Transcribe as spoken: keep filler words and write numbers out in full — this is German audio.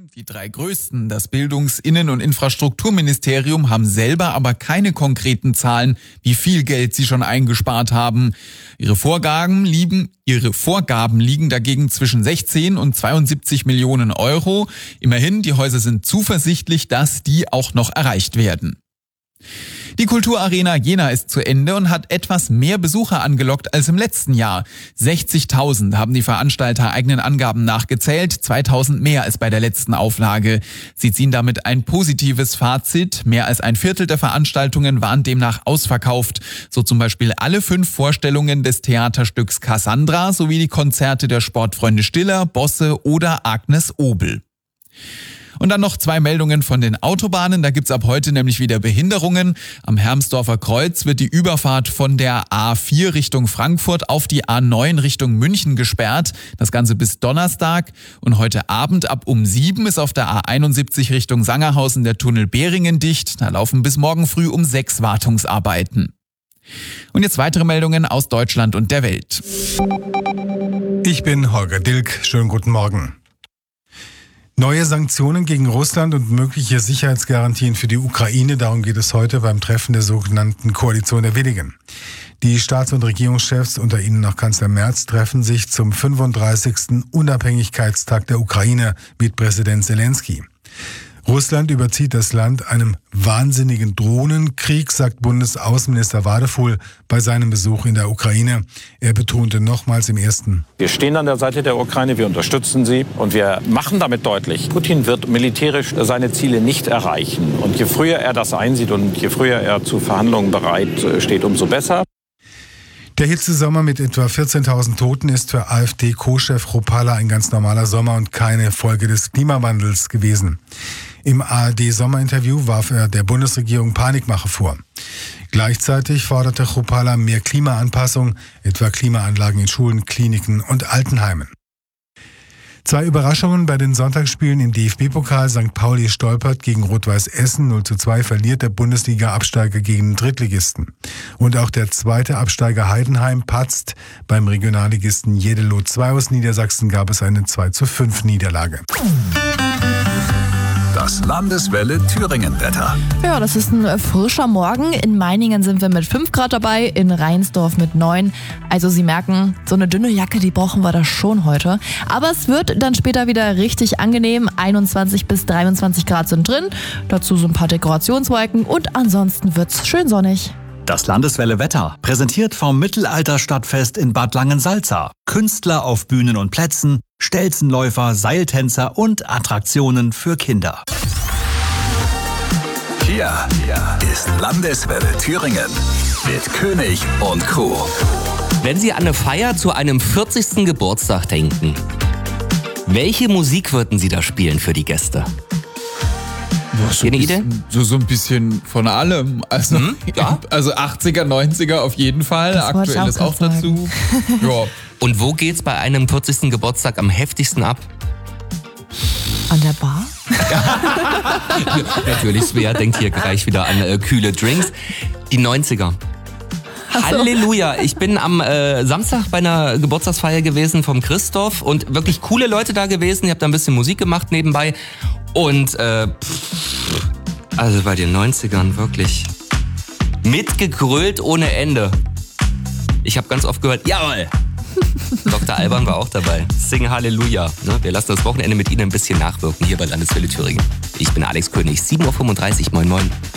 Die drei größten, das Bildungs-, Innen- und Infrastrukturministerium, haben selber aber keine konkreten Zahlen, wie viel Geld sie schon eingespart haben. Ihre Vorgaben liegen, ihre Vorgaben liegen dagegen zwischen sechzehn und zweiundsiebzig Millionen Euro. Immerhin, die Häuser sind zuversichtlich, dass die auch noch erreicht werden. Die Kulturarena Jena ist zu Ende und hat etwas mehr Besucher angelockt als im letzten Jahr. sechzigtausend haben die Veranstalter eigenen Angaben nachgezählt, zweitausend mehr als bei der letzten Auflage. Sie ziehen damit ein positives Fazit. Mehr als ein Viertel der Veranstaltungen waren demnach ausverkauft. So zum Beispiel alle fünf Vorstellungen des Theaterstücks Cassandra sowie die Konzerte der Sportfreunde Stiller, Bosse oder Agnes Obel. Und dann noch zwei Meldungen von den Autobahnen. Da gibt's ab heute nämlich wieder Behinderungen. Am Hermsdorfer Kreuz wird die Überfahrt von der A vier Richtung Frankfurt auf die A neun Richtung München gesperrt. Das Ganze bis Donnerstag. Und heute Abend ab um sieben ist auf der A einundsiebzig Richtung Sangerhausen der Tunnel Behringen dicht. Da laufen bis morgen früh um sechs Wartungsarbeiten. Und jetzt weitere Meldungen aus Deutschland und der Welt. Ich bin Holger Dilk. Schönen guten Morgen. Neue Sanktionen gegen Russland und mögliche Sicherheitsgarantien für die Ukraine, darum geht es heute beim Treffen der sogenannten Koalition der Willigen. Die Staats- und Regierungschefs, unter ihnen noch Kanzler Merz, treffen sich zum fünfunddreißigsten Unabhängigkeitstag der Ukraine mit Präsident Zelensky. Russland überzieht das Land einem wahnsinnigen Drohnenkrieg, sagt Bundesaußenminister Wadefuhl bei seinem Besuch in der Ukraine. Er betonte nochmals im ersten: Wir stehen an der Seite der Ukraine, wir unterstützen sie und wir machen damit deutlich, Putin wird militärisch seine Ziele nicht erreichen. Und je früher er das einsieht und je früher er zu Verhandlungen bereit steht, umso besser. Der Hitzesommer mit etwa vierzehntausend Toten ist für AfD-Co-Chef Chrupalla ein ganz normaler Sommer und keine Folge des Klimawandels gewesen. Im A R D-Sommerinterview warf er der Bundesregierung Panikmache vor. Gleichzeitig forderte Chrupalla mehr Klimaanpassung, etwa Klimaanlagen in Schulen, Kliniken und Altenheimen. Zwei Überraschungen bei den Sonntagsspielen im D F B-Pokal. Sankt Pauli stolpert gegen Rot-Weiß Essen. null zu zwei verliert der Bundesliga-Absteiger gegen den Drittligisten. Und auch der zweite Absteiger Heidenheim patzt. Beim Regionalligisten Jeddelo zwei aus Niedersachsen gab es eine zwei zu fünf Niederlage. Das Landeswelle Thüringen-Wetter. Ja, das ist ein frischer Morgen. In Meiningen sind wir mit fünf Grad dabei, in Reinsdorf mit neun. Also Sie merken, so eine dünne Jacke, die brauchen wir da schon heute. Aber es wird dann später wieder richtig angenehm. einundzwanzig bis dreiundzwanzig Grad sind drin. Dazu so ein paar Dekorationswolken und ansonsten wird's schön sonnig. Das Landeswelle Wetter, präsentiert vom Mittelalterstadtfest in Bad Langensalza. Künstler auf Bühnen und Plätzen, Stelzenläufer, Seiltänzer und Attraktionen für Kinder. Hier, hier ist Landeswelle Thüringen mit König und Co. Wenn Sie an eine Feier zu einem vierzigsten Geburtstag denken, welche Musik würden Sie da spielen für die Gäste? Boah, so eine bisschen, Idee? So, so ein bisschen von allem. Also, mhm, ja. also achtziger, neunziger auf jeden Fall. Das Aktuell ist auch dazu. Ja. Und wo geht's bei einem vierzigsten Geburtstag am heftigsten ab? An der Bar? Natürlich, Svea denkt hier gleich wieder an äh, kühle Drinks. Die neunziger. So. Halleluja, ich bin am äh, Samstag bei einer Geburtstagsfeier gewesen vom Christoph und wirklich coole Leute da gewesen. Ich habe da ein bisschen Musik gemacht nebenbei und äh, pff, also bei den neunzigern wirklich mitgegrölt ohne Ende. Ich habe ganz oft gehört, jawohl. Doktor Alban war auch dabei. Sing Halleluja. Ne? Wir lassen das Wochenende mit Ihnen ein bisschen nachwirken hier bei Landeswelle Thüringen. Ich bin Alex König, sieben Uhr fünfunddreißig. Moin, moin.